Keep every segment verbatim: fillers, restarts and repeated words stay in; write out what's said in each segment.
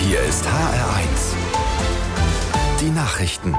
Hier ist H R eins. Die Nachrichten.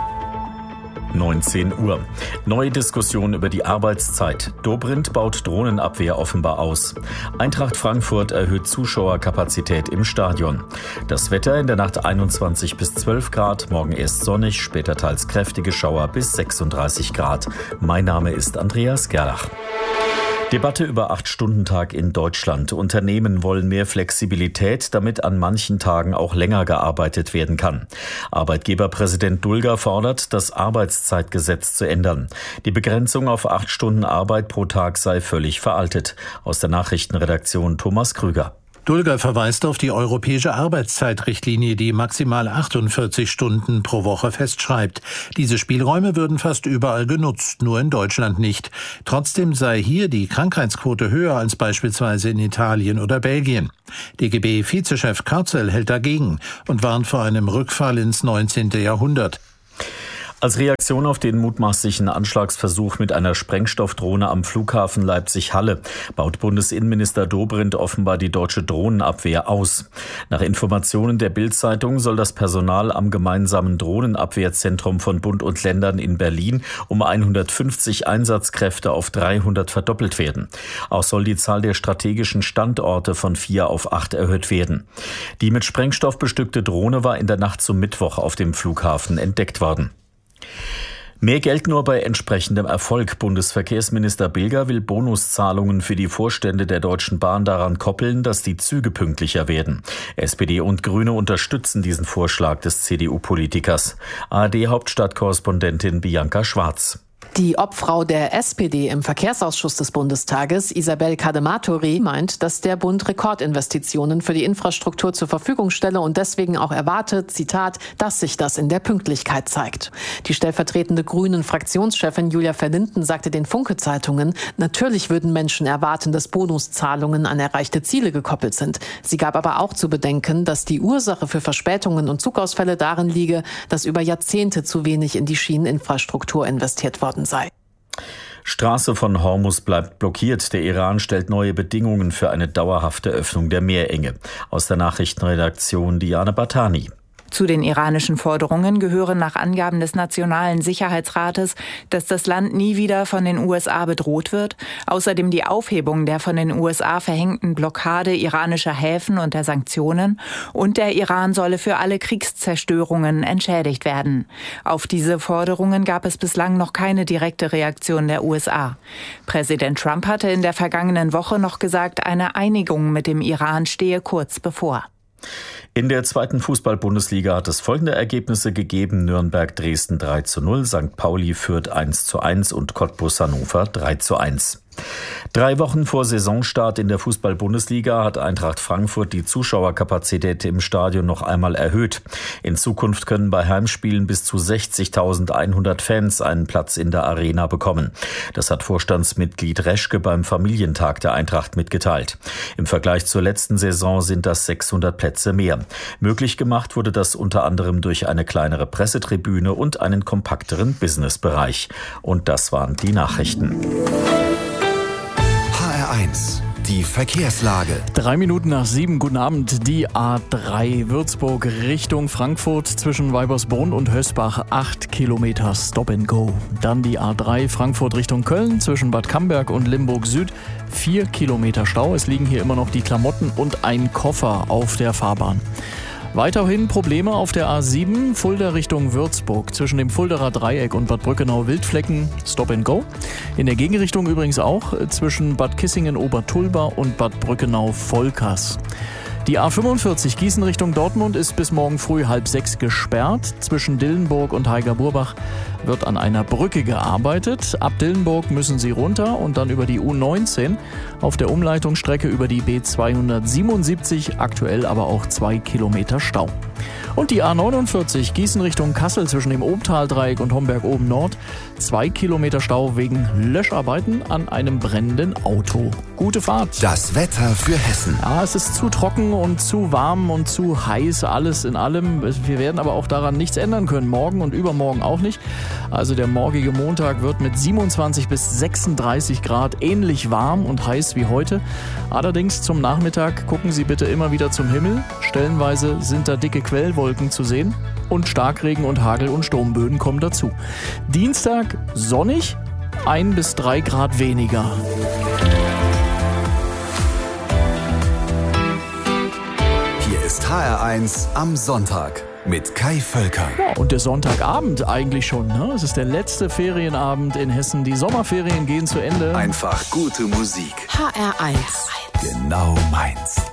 neunzehn Uhr. Neue Diskussion über die Arbeitszeit. Dobrindt baut Drohnenabwehr offenbar aus. Eintracht Frankfurt erhöht Zuschauerkapazität im Stadion. Das Wetter in der Nacht einundzwanzig bis zwölf Grad, morgen erst sonnig, später teils kräftige Schauer bis sechsunddreißig Grad. Mein Name ist Andreas Gerlach. Debatte über Acht-Stunden-Tag in Deutschland. Unternehmen wollen mehr Flexibilität, damit an manchen Tagen auch länger gearbeitet werden kann. Arbeitgeberpräsident Dulger fordert, das Arbeitszeitgesetz zu ändern. Die Begrenzung auf acht Stunden Arbeit pro Tag sei völlig veraltet. Aus der Nachrichtenredaktion Thomas Krüger. Dulger verweist auf die europäische Arbeitszeitrichtlinie, die maximal achtundvierzig Stunden pro Woche festschreibt. Diese Spielräume würden fast überall genutzt, nur in Deutschland nicht. Trotzdem sei hier die Krankheitsquote höher als beispielsweise in Italien oder Belgien. D G B-Vizechef Karzel hält dagegen und warnt vor einem Rückfall ins neunzehnte Jahrhundert. Als Reaktion auf den mutmaßlichen Anschlagsversuch mit einer Sprengstoffdrohne am Flughafen Leipzig-Halle baut Bundesinnenminister Dobrindt offenbar die deutsche Drohnenabwehr aus. Nach Informationen der Bild-Zeitung soll das Personal am gemeinsamen Drohnenabwehrzentrum von Bund und Ländern in Berlin um hundertfünfzig Einsatzkräfte auf dreihundert verdoppelt werden. Auch soll die Zahl der strategischen Standorte von vier auf acht erhöht werden. Die mit Sprengstoff bestückte Drohne war in der Nacht zum Mittwoch auf dem Flughafen entdeckt worden. Mehr Geld nur bei entsprechendem Erfolg. Bundesverkehrsminister Bilger will Bonuszahlungen für die Vorstände der Deutschen Bahn daran koppeln, dass die Züge pünktlicher werden. S P D und Grüne unterstützen diesen Vorschlag des C D U-Politikers. A R D-Hauptstadtkorrespondentin Bianca Schwarz. Die Obfrau der S P D im Verkehrsausschuss des Bundestages, Isabel Cadematori, meint, dass der Bund Rekordinvestitionen für die Infrastruktur zur Verfügung stelle und deswegen auch erwartet, Zitat, dass sich das in der Pünktlichkeit zeigt. Die stellvertretende Grünen-Fraktionschefin Julia Verlinden sagte den Funke-Zeitungen, natürlich würden Menschen erwarten, dass Bonuszahlungen an erreichte Ziele gekoppelt sind. Sie gab aber auch zu bedenken, dass die Ursache für Verspätungen und Zugausfälle darin liege, dass über Jahrzehnte zu wenig in die Schieneninfrastruktur investiert worden sei. Straße von Hormuz bleibt blockiert. Der Iran stellt neue Bedingungen für eine dauerhafte Öffnung der Meerenge. Aus der Nachrichtenredaktion Diane Batani. Zu den iranischen Forderungen gehören nach Angaben des Nationalen Sicherheitsrates, dass das Land nie wieder von den U S A bedroht wird. Außerdem die Aufhebung der von den U S A verhängten Blockade iranischer Häfen und der Sanktionen. Und der Iran solle für alle Kriegszerstörungen entschädigt werden. Auf diese Forderungen gab es bislang noch keine direkte Reaktion der U S A. Präsident Trump hatte in der vergangenen Woche noch gesagt, eine Einigung mit dem Iran stehe kurz bevor. In der zweiten Fußball-Bundesliga hat es folgende Ergebnisse gegeben. Nürnberg Dresden drei zu null, Sankt Pauli Fürth eins zu eins und Cottbus Hannover drei zu eins. Drei Wochen vor Saisonstart in der Fußball-Bundesliga hat Eintracht Frankfurt die Zuschauerkapazität im Stadion noch einmal erhöht. In Zukunft können bei Heimspielen bis zu sechzigtausendeinhundert Fans einen Platz in der Arena bekommen. Das hat Vorstandsmitglied Reschke beim Familientag der Eintracht mitgeteilt. Im Vergleich zur letzten Saison sind das sechshundert Plätze mehr. Möglich gemacht wurde das unter anderem durch eine kleinere Pressetribüne und einen kompakteren Businessbereich. Und das waren die Nachrichten. H R eins. Die Verkehrslage. Drei Minuten nach sieben, guten Abend. Die A drei Würzburg Richtung Frankfurt zwischen Weibersbrunn und Hösbach, acht Kilometer Stop and Go. Dann die A drei Frankfurt Richtung Köln zwischen Bad Camberg und Limburg Süd, vier Kilometer Stau. Es liegen hier immer noch die Klamotten und ein Koffer auf der Fahrbahn. Weiterhin Probleme auf der A sieben, Fulda Richtung Würzburg, zwischen dem Fulderer Dreieck und Bad Brückenau-Wildflecken, Stop and Go. In der Gegenrichtung übrigens auch, zwischen Bad Kissingen-Obertulba und Bad Brückenau-Volkers. Die A fünfundvierzig Gießen Richtung Dortmund ist bis morgen früh halb sechs gesperrt. Zwischen Dillenburg und Heiger-Burbach wird an einer Brücke gearbeitet. Ab Dillenburg müssen Sie runter und dann über die U neunzehn auf der Umleitungsstrecke über die B zweihundertsiebenundsiebzig, aktuell aber auch zwei Kilometer Stau. Und die A neunundvierzig Gießen Richtung Kassel zwischen dem Obthaldreieck und Homberg-Oben-Nord. Zwei Kilometer Stau wegen Löscharbeiten an einem brennenden Auto. Gute Fahrt. Das Wetter für Hessen. Ja, es ist zu trocken und zu warm und zu heiß, alles in allem. Wir werden aber auch daran nichts ändern können. Morgen und übermorgen auch nicht. Also der morgige Montag wird mit siebenundzwanzig bis sechsunddreißig Grad ähnlich warm und heiß wie heute. Allerdings zum Nachmittag gucken Sie bitte immer wieder zum Himmel. Stellenweise sind da dicke Quellwolken zu sehen und Starkregen und Hagel- und Sturmböen kommen dazu. Dienstag sonnig, ein bis drei Grad weniger. Hier ist H R eins am Sonntag mit Kai Völker. Ja, und der Sonntagabend eigentlich schon. Ne? Es ist der letzte Ferienabend in Hessen. Die Sommerferien gehen zu Ende. Einfach gute Musik. H R eins. Genau meins.